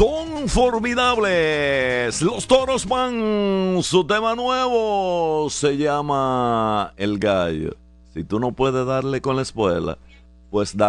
son formidables. Los Toros van, su tema nuevo se llama El Gallo. Si tú no puedes darle con la espuela, pues